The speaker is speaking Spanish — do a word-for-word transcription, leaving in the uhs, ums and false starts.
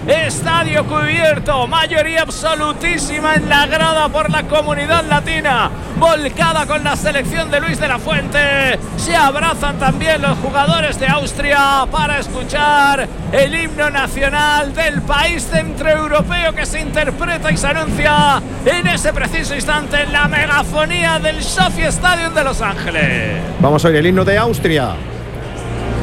estadio cubierto, mayoría absolutísima en la grada por la comunidad latina, volcada con la selección de Luis de la Fuente. Se abrazan también los jugadores de Austria para escuchar el himno nacional del país centroeuropeo que se interpreta y se anuncia en ese preciso instante en la megafonía del Sophie Stadium de Los Ángeles. Vamos a oír el himno de Austria.